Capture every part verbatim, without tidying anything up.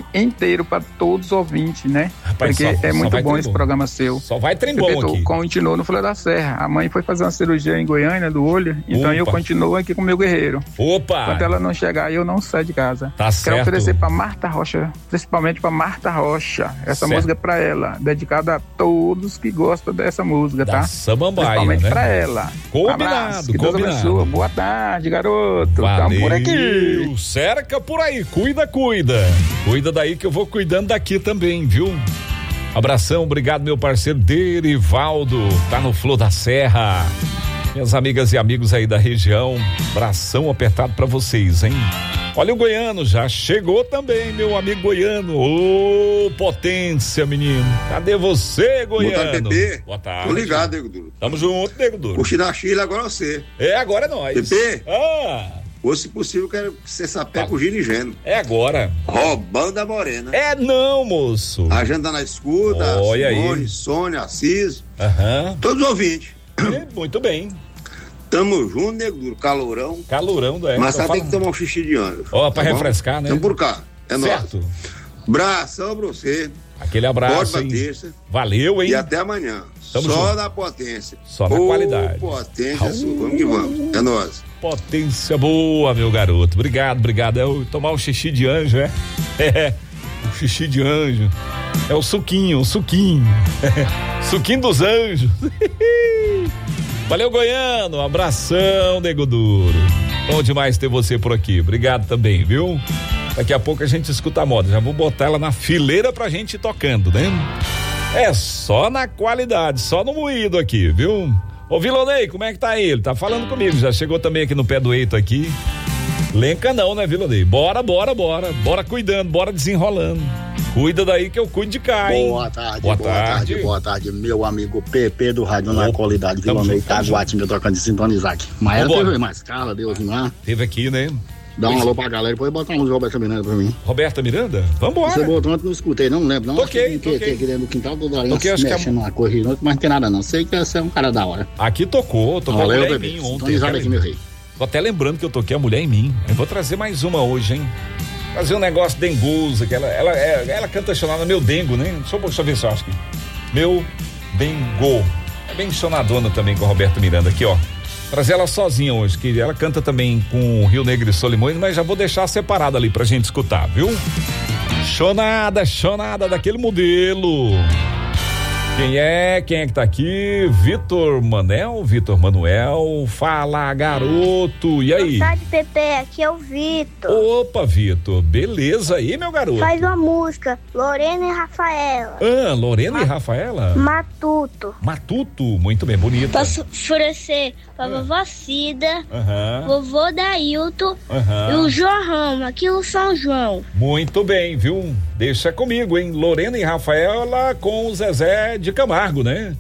inteiro para todos os ouvintes, né? Rapaz, porque só, é muito só bom esse bom. programa seu. Só vai trem bom aqui. Continuou no Flor da Serra. A mãe foi fazer uma cirurgia em Goiânia do olho, então Opa. eu continuo aqui com o meu guerreiro. Opa! Enquanto ela não chegar, eu não saio de casa. Tá Quero certo. oferecer para Marta Rocha, principalmente para Marta Rocha, essa Certo. música é para ela, dedicada a todos que gostam dessa música, Da tá? Samambaia, Principalmente né? para ela. Combinado, Um abraço, que Deus combinado. abençoe. Boa tarde, garoto. Valeu. Tamo por aqui. Cerca por aí, cuida, cuida. Cuida daí que eu vou cuidando daqui também, viu? Abração, obrigado meu parceiro Derivaldo, tá no Flor da Serra. Minhas amigas e amigos aí da região, abração apertado pra vocês, hein? Olha o goiano, já chegou também, meu amigo goiano. Ô, potência, menino. Cadê você, goiano? Boa tarde, Pepe. Boa tarde. Tô ligado, Nego Duro. Tamo junto, Nego Duro. Curtindo a Chile, agora você. É, agora é nós. Pepe. Ah, Ou, se possível, quero que você sapeque o Girigeno. é agora. Roubando a morena. É não, moço. A gente tá na escuta, Olha Simone, aí. Sônia, Assis, Aham. todos os ouvintes. É, muito bem. Tamo junto, Nego Duro, calorão. Calorão do é. Mas sabe, tem que tomar um xixi de anjo. Ó, pra bom? refrescar, né? Tamo por cá. É Certo. nóis. Bração pra você. Aquele abraço, Pode hein? bater-se. Valeu, hein? E até amanhã. Tamo Só junto. na potência. Só na Ô, qualidade. potência sua. Vamos que vamos. É nóis. Potência boa, meu garoto. Obrigado, obrigado. É o tomar o xixi de anjo, é? É, o xixi de anjo. É o suquinho, o suquinho. Suquinho dos anjos. Valeu, goiano. Abração, nego duro. Bom demais ter você por aqui. Obrigado também, viu? Daqui a pouco a gente escuta a moda. Já vou botar ela na fileira pra gente ir tocando, né? É só na qualidade, só no moído aqui, viu? Ô Vilonei, como é que tá ele? Tá falando comigo, já chegou também aqui no pé do eito aqui. Lenca não, né, Vilonei? Bora, bora, bora. Bora cuidando, bora desenrolando. Cuida daí que eu cuido de cá, hein? Boa tarde, boa, boa tarde. tarde, boa tarde, meu amigo Pepe do Rádio Na Qualidade, tamo Vilonei, junto, tamo Itaguatinga, trocando de sintonizar aqui. Mas ela Vambora. teve mais Carla, Deus lá. Teve aqui, né? Dá um alô pra galera, depois botar uns Roberto Miranda pra mim. Roberta Miranda? Vambora. Você botou ontem, não escutei, não lembro, não. Toquei, que, toquei. Que, que, que no quintal do Darinho Toquei, acho que é- mexendo numa corrida, mas não tem nada não. Sei que você é um cara da hora. Aqui tocou, tocou Valeu, a mulher bebê. em mim ontem. Sintonizado aqui, meu rei. Tô até lembrando que eu toquei a mulher em mim. Eu vou trazer mais uma hoje, hein? Fazer um negócio dengoso, que ela, ela, ela, ela canta chonada meu dengo, né? Deixa eu, deixa eu ver se eu acho que. Meu dengo. É bem chonadona também com a Roberta Miranda aqui, ó. Trazer ela sozinha hoje, que ela canta também com o Rio Negro e Solimões, mas já vou deixar separado ali pra gente escutar, viu? Chonada, chonada daquele modelo. Quem é? Quem é que tá aqui? Vitor Manel, Vitor Manuel. Fala, garoto. E aí? Boa tarde, Pepe. Aqui é o Vitor. Opa, Vitor. Beleza aí, meu garoto? Faz uma música. Lorena e Rafaela. Ah, Lorena Ma- e Rafaela? Matuto. Matuto. Muito bem, bonita. Posso oferecer pra ah. vovó Cida, Aham. vovô Dailton Aham. e o João, aqui no São João. Muito bem, viu? Deixa comigo, hein? Lorena e Rafaela com o Zezé de Camargo, né?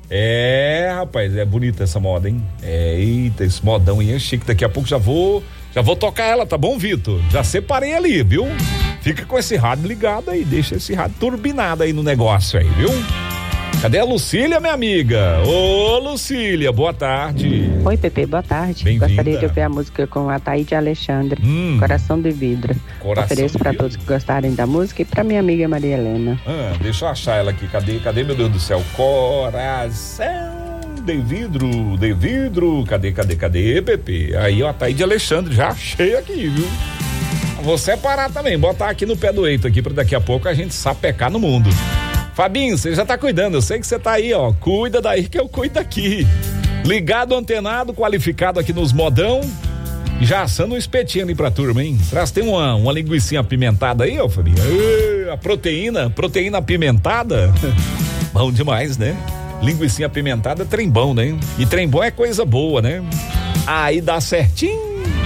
É, rapaz, é bonita essa moda, hein? É, eita, esse modão aí é chique. Daqui a pouco já vou, já vou tocar ela, tá bom, Vitor? Já separei ali, viu? Fica com esse rádio ligado aí, deixa esse rádio turbinado aí no negócio aí, viu? Cadê a Lucília, minha amiga? Ô, Lucília, boa tarde. Oi, Pepe, boa tarde. Bem-vinda. Gostaria de ouvir a música com a Taíde Alexandre, Hum. Coração de Vidro. Coração Ofereço de para vidro. todos que gostarem da música e para minha amiga Maria Helena. Ah, deixa eu achar ela aqui. Cadê? Cadê, meu Deus do céu? Coração de vidro, de vidro. Cadê, cadê, cadê, Pepe? Aí, ó, tá aí de Alexandre. Já achei aqui, viu? Vou separar também, botar aqui no pé do eito aqui, pra daqui a pouco a gente sapecar no mundo. Fabinho, você já tá cuidando, eu sei que você tá aí, ó. Cuida daí que eu cuido aqui. Ligado, antenado, qualificado aqui nos modão. Já assando um espetinho ali pra turma, hein? Será que tem uma, uma linguicinha apimentada aí, ó, Fabinho? Ê, a proteína, proteína apimentada. Bom demais, né? Linguicinha apimentada é trem bom, né? E trem bom é coisa boa, né? Aí dá certinho.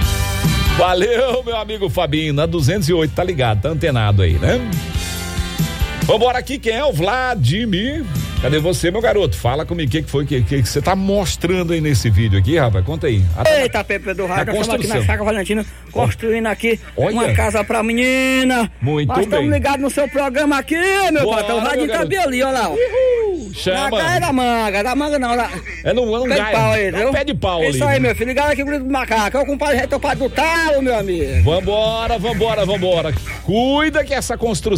Valeu, meu amigo Fabinho, na duzentos e oito, tá ligado, tá antenado aí, né? Vambora aqui, quem é o Vladimir? Cadê você, meu garoto? Fala comigo, o que, que foi que, que, que você tá mostrando aí nesse vídeo aqui, rapaz? Conta aí. Ah, tá. Eita, Pepe do Rádio, nós estamos aqui na Chácara Valentina, construindo aqui Olha. uma casa pra menina. Muito nós bem. estamos ligados no seu programa aqui, meu Bora, patrão. O Radinho meu tá bem ali, olha lá. Uhul, chama. Na caia da manga, da manga não, lá. É no, é no Pé de pau aí, é um viu? pé de pau ali. Isso aí, meu filho, ligado aqui com o grito do macaco. É o compadre retopado do talo, meu amigo. Vambora, vambora, vambora. Cuida que essa construção